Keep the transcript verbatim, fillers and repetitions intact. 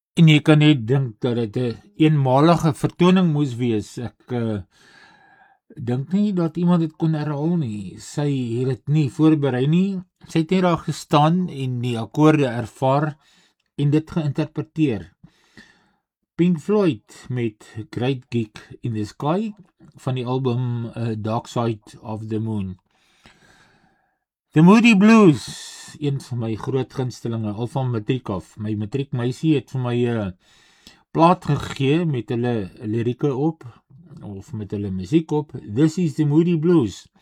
En jy kan net dink dat dit 'n een eenmalige vertoning moes wees. Ek uh, dink nie dat iemand dit kon herhaal nie. Sy het dit nie voorberei nie. Sy het net daar gestaan en die akkoorde ervaar en dit geïnterpreteer. Pink Floyd met Great Gig in the Sky van die album uh, Dark Side of the Moon. The Moody Blues, een van my groot gunstelinge, al van matriek af. My matriekmeisie het vir my 'n uh, plaat gegee met hulle lirieke op, of met hulle musiek op. This is the Moody Blues.